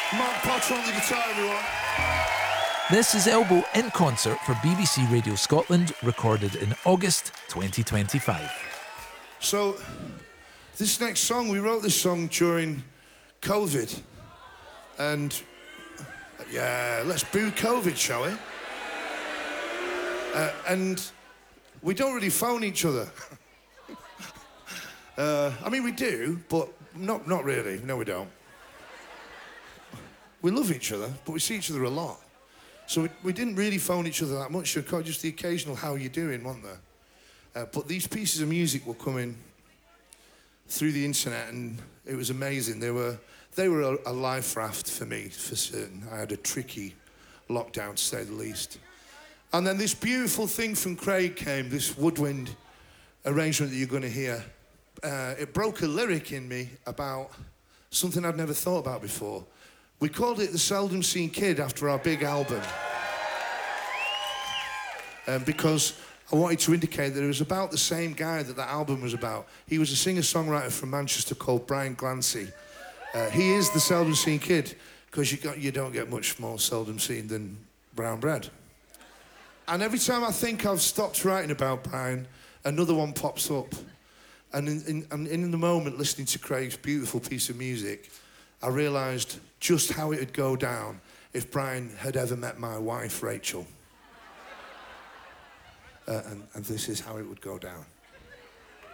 Mark Potter on the guitar, everyone. This is Elbow in concert for BBC Radio Scotland, recorded in August 2025. So, this next song, we wrote this song during COVID. And, yeah, let's boo COVID, shall we? And we don't really phone each other. I mean, we do, but not really. No, we don't. We love each other, but we see each other a lot. So we didn't really phone each other that much. Just the occasional "how you doing," wasn't there? But these pieces of music were coming through the internet, and it was amazing. They were a life raft for me, for certain. I had a tricky lockdown, to say the least. And then this beautiful thing from Craig came, this woodwind arrangement that you're going to hear. It broke a lyric in me about something I'd never thought about before. We called it The Seldom Seen Kid after our big album. Because I wanted to indicate that it was about the same guy that album was about. He was a singer-songwriter from Manchester called Brian Glancy. He is the seldom seen kid, because you don't get much more seldom seen than brown bread. And every time I think I've stopped writing about Brian, another one pops up. And in the moment, listening to Craig's beautiful piece of music, I realised just how it would go down if Brian had ever met my wife, Rachel. And this is how it would go down.